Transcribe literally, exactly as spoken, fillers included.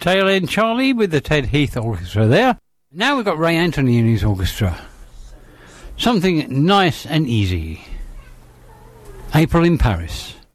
Tail End Charlie with the Ted Heath Orchestra there. Now we've got Ray Anthony and his orchestra. Something nice and easy. April in Paris.